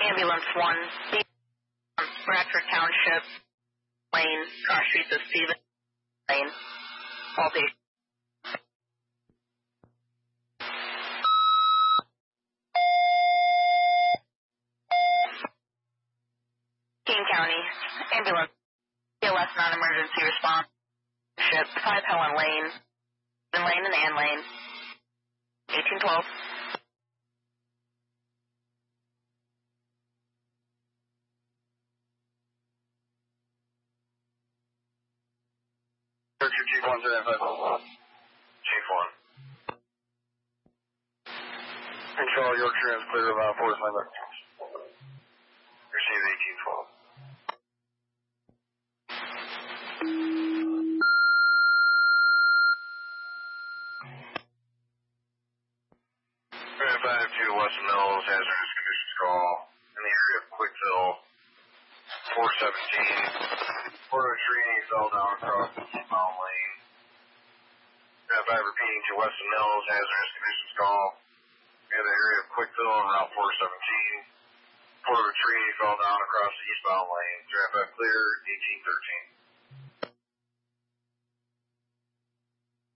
Ambulance 1, Bradford Township, Lane, cross streets of Stevens Lane, all patients. King County, Ambulance, CLS non-emergency response, ship 5 Helen Lane, Lane and Ann Lane, 1812. Chief 1, Chief 1. Control, Yorkshire is clear about Forest Lane. Receive 1812. Grant 5 to Weston Mills, hazardous conditions call in the area of Quickville, 417. Porto tree fell down across the eastbound lane. Grant 5 repeating to Weston Mills, hazardous conditions call in the area of Quickville on Route 417. Porto tree fell down across the eastbound lane. Grant 5 clear,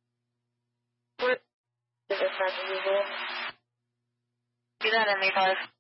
1813. Do that in me, 5.